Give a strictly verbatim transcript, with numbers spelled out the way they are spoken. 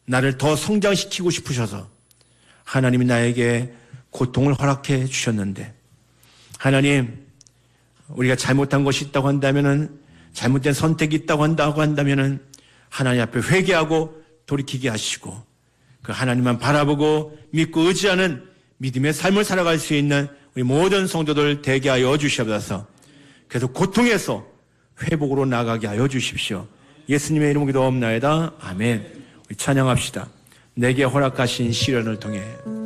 나를 더 성장시키고 싶으셔서 하나님이 나에게 고통을 허락해 주셨는데, 하나님, 우리가 잘못한 것이 있다고 한다면은, 잘못된 선택이 있다고 한다고 한다면은 하나님 앞에 회개하고 돌이키게 하시고, 그 하나님만 바라보고 믿고 의지하는 믿음의 삶을 살아갈 수 있는 우리 모든 성도들 되게 하여 주시옵소서. 그래서 고통에서 회복으로 나가게 하여 주십시오. 예수님의 이름으로 기도하옵나이다. 아멘. 우리 찬양합시다. 내게 허락하신 시련을 통해.